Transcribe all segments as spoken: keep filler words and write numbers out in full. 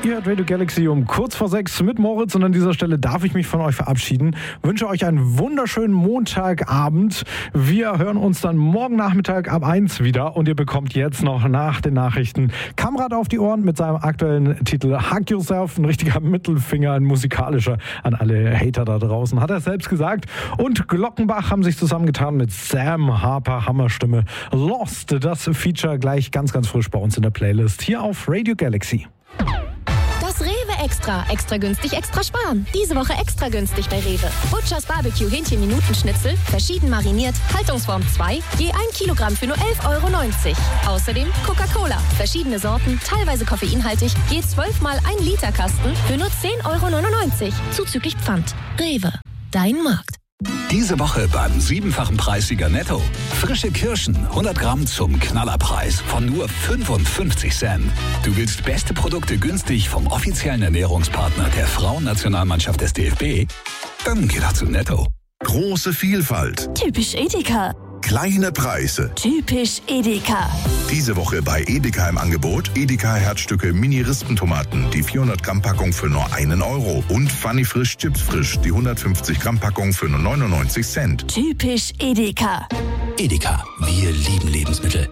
Ihr hört Radio Galaxy um kurz vor sechs mit Moritz und an dieser Stelle darf ich mich von euch verabschieden. Wünsche euch einen wunderschönen Montagabend. Wir hören uns dann morgen Nachmittag ab eins wieder und ihr bekommt jetzt noch nach den Nachrichten Kamrat auf die Ohren mit seinem aktuellen Titel Hug Yourself. Ein richtiger Mittelfinger, ein musikalischer an alle Hater da draußen, hat er selbst gesagt. Und Glockenbach haben sich zusammengetan mit Sam Harper, Hammerstimme. Lost, das Feature gleich ganz, ganz frisch bei uns in der Playlist hier auf Radio Galaxy. Das Rewe Extra. Extra günstig, extra sparen. Diese Woche extra günstig bei Rewe. Butchers Barbecue Hähnchen-Minutenschnitzel, verschieden mariniert, Haltungsform zwei, je ein Kilogramm für nur elf Euro neunzig. Außerdem Coca-Cola, verschiedene Sorten, teilweise koffeinhaltig, je zwölf mal ein Liter Kasten für nur zehn Euro neunundneunzig. Zuzüglich Pfand. Rewe, dein Markt. Diese Woche beim siebenfachen Preissieger Netto. Frische Kirschen, hundert Gramm zum Knallerpreis von nur fünfundfünfzig Cent. Du willst beste Produkte günstig vom offiziellen Ernährungspartner der Frauennationalmannschaft des D F B? Dann geh doch zu Netto. Große Vielfalt. Typisch Edeka. Kleine Preise. Typisch Edeka. Diese Woche bei Edeka im Angebot Edeka Herzstücke Mini-Rispentomaten, die vierhundert Gramm Packung für nur einen Euro. Und Funny Frisch Chips Frisch, die hundertfünfzig Gramm Packung für nur neunundneunzig Cent. Typisch Edeka. Edeka, wir lieben Lebensmittel.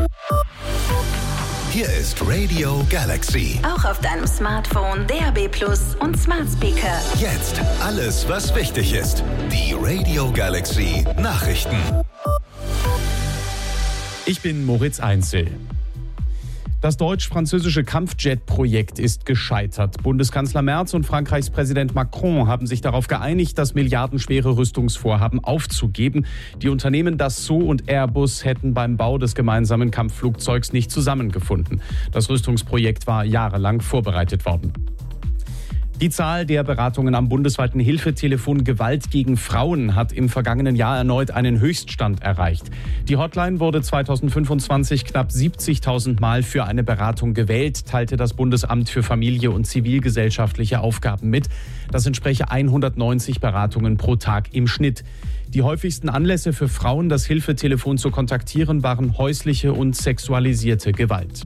Hier ist Radio Galaxy. Auch auf deinem Smartphone, D A B Plus und Smart Speaker. Jetzt alles, was wichtig ist. Die Radio Galaxy Nachrichten. Ich bin Moritz Einzel. Das deutsch-französische Kampfjet-Projekt ist gescheitert. Bundeskanzler Merz und Frankreichs Präsident Macron haben sich darauf geeinigt, das milliardenschwere Rüstungsvorhaben aufzugeben. Die Unternehmen Dassault und Airbus hätten beim Bau des gemeinsamen Kampfflugzeugs nicht zusammengefunden. Das Rüstungsprojekt war jahrelang vorbereitet worden. Die Zahl der Beratungen am bundesweiten Hilfetelefon Gewalt gegen Frauen hat im vergangenen Jahr erneut einen Höchststand erreicht. Die Hotline wurde zweitausendfünfundzwanzig knapp siebzigtausend Mal für eine Beratung gewählt, teilte das Bundesamt für Familie und zivilgesellschaftliche Aufgaben mit. Das entspreche hundertneunzig Beratungen pro Tag im Schnitt. Die häufigsten Anlässe für Frauen, das Hilfetelefon zu kontaktieren, waren häusliche und sexualisierte Gewalt.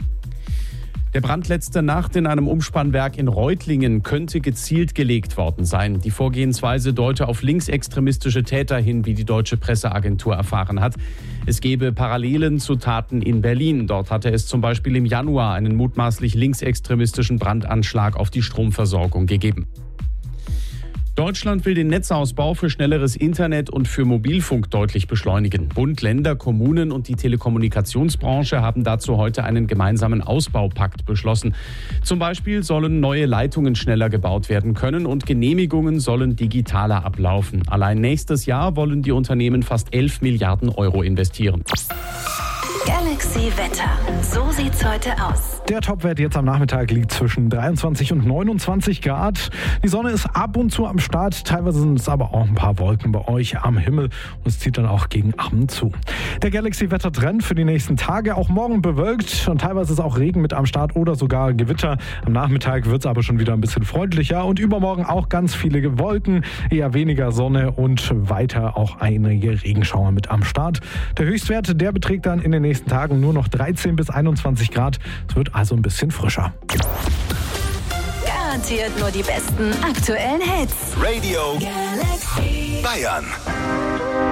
Der Brand letzte Nacht in einem Umspannwerk in Reutlingen könnte gezielt gelegt worden sein. Die Vorgehensweise deute auf linksextremistische Täter hin, wie die deutsche Presseagentur erfahren hat. Es gebe Parallelen zu Taten in Berlin. Dort hatte es zum Beispiel im Januar einen mutmaßlich linksextremistischen Brandanschlag auf die Stromversorgung gegeben. Deutschland will den Netzausbau für schnelleres Internet und für Mobilfunk deutlich beschleunigen. Bund, Länder, Kommunen und die Telekommunikationsbranche haben dazu heute einen gemeinsamen Ausbaupakt beschlossen. Zum Beispiel sollen neue Leitungen schneller gebaut werden können und Genehmigungen sollen digitaler ablaufen. Allein nächstes Jahr wollen die Unternehmen fast elf Milliarden Euro investieren. Galaxy Wetter. So sieht's heute aus. Der Topwert jetzt am Nachmittag liegt zwischen dreiundzwanzig und neunundzwanzig Grad. Die Sonne ist ab und zu am Start. Teilweise sind es aber auch ein paar Wolken bei euch am Himmel. Und es zieht dann auch gegen Abend zu. Der Galaxy-Wetter-Trend für die nächsten Tage. Auch morgen bewölkt und teilweise ist auch Regen mit am Start oder sogar Gewitter. Am Nachmittag wird es aber schon wieder ein bisschen freundlicher. Und übermorgen auch ganz viele Wolken, eher weniger Sonne und weiter auch einige Regenschauer mit am Start. Der Höchstwert, der beträgt dann in den nächsten Tagen nur noch dreizehn bis einundzwanzig Grad. Es wird also ein bisschen frischer. Garantiert nur die besten aktuellen Hits. Radio Galaxy Bayern.